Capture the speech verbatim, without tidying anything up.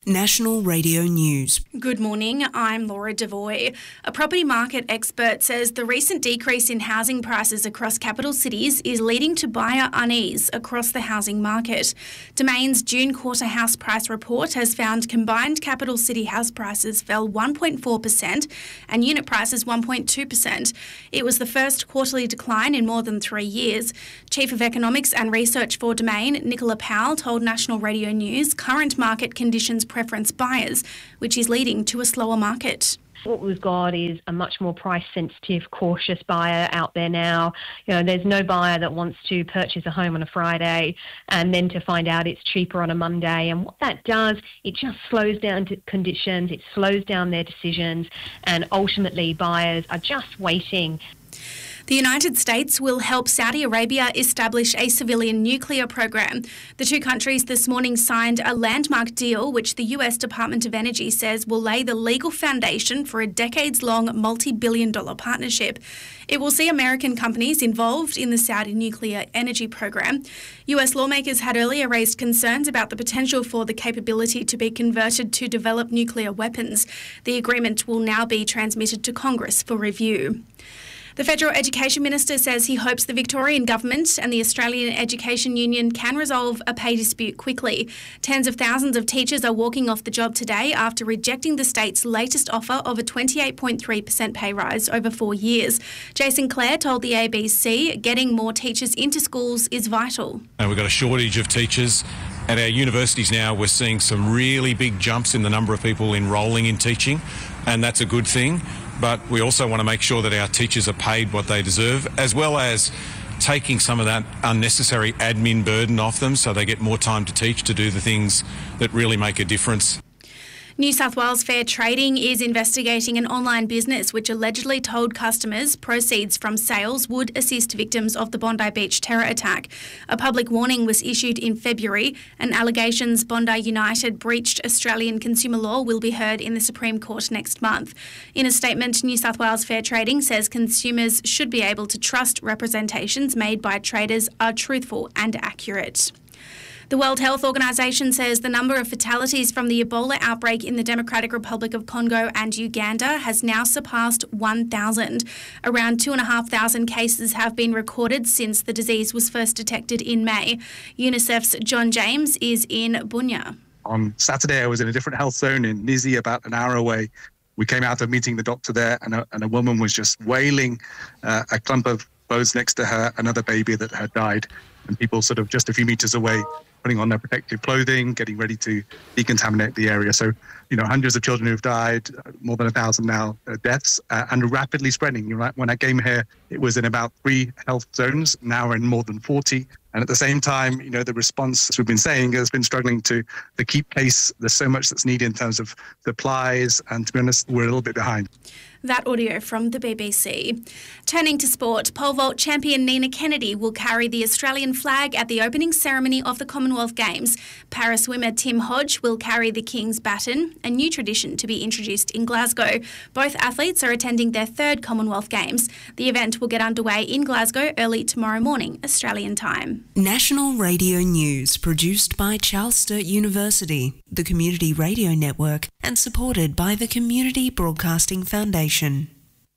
National Radio News. Good morning, I'm Laura Devoy. A property market expert says the recent decrease in housing prices across capital cities is leading to buyer unease across the housing market. Domain's June quarter house price report has found combined capital city house prices fell one point four percent and unit prices one point two percent. It was the first quarterly decline in more than three years. Chief of Economics and Research for Domain, Nicola Powell, told National Radio News current market conditions preference buyers, which is leading to a slower market. What we've got is a much more price-sensitive, cautious buyer out there now. You know, there's no buyer that wants to purchase a home on a Friday and then to find out it's cheaper on a Monday. And what that does, it just slows down to conditions, it slows down their decisions, and ultimately buyers are just waiting. The United States will help Saudi Arabia establish a civilian nuclear program. The two countries this morning signed a landmark deal which the U S Department of Energy says will lay the legal foundation for a decades-long multi-billion dollar partnership. It will see American companies involved in the Saudi nuclear energy program. U S lawmakers had earlier raised concerns about the potential for the capability to be converted to develop nuclear weapons. The agreement will now be transmitted to Congress for review. The Federal Education Minister says he hopes the Victorian Government and the Australian Education Union can resolve a pay dispute quickly. Tens of thousands of teachers are walking off the job today after rejecting the state's latest offer of a twenty-eight point three percent pay rise over four years. Jason Clare told the A B C getting more teachers into schools is vital. And we've got a shortage of teachers. At our universities now, we're seeing some really big jumps in the number of people enrolling in teaching, and that's a good thing. But we also want to make sure that our teachers are paid what they deserve, as well as taking some of that unnecessary admin burden off them so they get more time to teach, to do the things that really make a difference. New South Wales Fair Trading is investigating an online business which allegedly told customers proceeds from sales would assist victims of the Bondi Beach terror attack. A public warning was issued in February, and allegations Bondi United breached Australian consumer law will be heard in the Supreme Court next month. In a statement, New South Wales Fair Trading says consumers should be able to trust representations made by traders are truthful and accurate. The World Health Organization says the number of fatalities from the Ebola outbreak in the Democratic Republic of Congo and Uganda has now surpassed one thousand. Around two thousand five hundred cases have been recorded since the disease was first detected in May. UNICEF's John James is in Bunya. On Saturday, I was in a different health zone in Nizi, about an hour away. We came out of meeting the doctor there, and a, and a woman was just wailing uh, a clump of clothes next to her, another baby that had died, and people sort of just a few meters away putting on their protective clothing, getting ready to decontaminate the area. So, you know, hundreds of children who've died, more than a thousand now uh, deaths, uh, and rapidly spreading. Right? When I came here, it was in about three health zones. Now we're in more than forty. And at the same time, you know, the response, as we've been saying, has been struggling to, to keep pace. There's so much that's needed in terms of supplies, and to be honest, we're a little bit behind. That audio from the B B C. Turning to sport, pole vault champion Nina Kennedy will carry the Australian flag at the opening ceremony of the Commonwealth Games. Para swimmer Tim Hodge will carry the King's baton, a new tradition to be introduced in Glasgow. Both athletes are attending their third Commonwealth Games. The event will get underway in Glasgow early tomorrow morning, Australian time. National Radio News, produced by Charles Sturt University, the Community Radio Network, and supported by the Community Broadcasting Foundation.